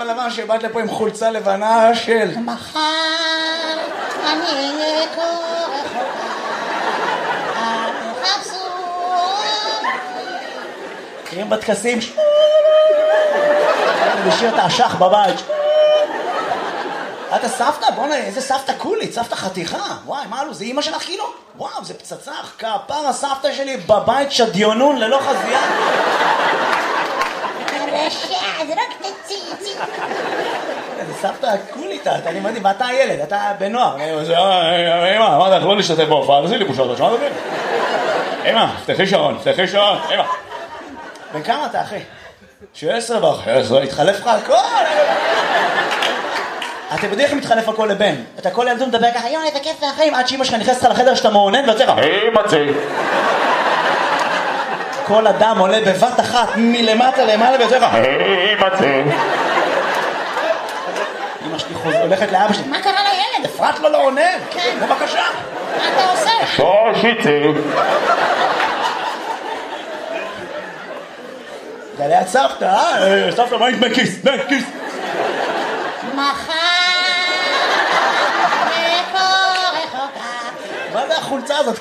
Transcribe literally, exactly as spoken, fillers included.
לבן שבאת לפה עם חולצה לבנה של... מחר אני אהיה כה רחוקה, אל תחפשו אותי. אם בטקסים... אני משאיר את האשך בבית. אתה סבתא? בוא'נה, איזה סבתא קולית, סבתא חתיכה. וואי, מה לו, זה אמא שלך כאילו? וואו, זה פצצה, כפר הסבתא שלי בבית שדיונון ללא חזייה. רשע, זה רק תציצי. זה סבתא קולית, אני מדהים, ואתה הילד, אתה בנוער. אמא, אמרת לך לא להשתתף בהופעה, תעשי לי בושות, תשמע דברים. אמא, פתחי שעון, פתחי שעון, אמא. בן כמה אתה, אחי? שבע עשרה וחצי, התחלף לך הכל. אתם יודעים איך מתחלף הכל לבן? אתה כל ילדות מדבר ככה, יואי, איזה כיף מהחיים, עד שאמא שלך נכנסת לחדר שאתה מעונן ויוצא לך, אמא צי. כל אדם עולה בבת אחת מלמטה למעלה ויוצא לך, אמא צי. אמא שלי הולכת לאבא שלי, מה קרה לילד? אפרת לו לא עונן. כן. בבקשה. מה אתה עושה? שושיצי. זה ליד סבתא, אה? סבתא, מה עם דמי כיס? דמי כיס. מחר אני אהיה כה רחוקה. מה זה החולצה הזאת?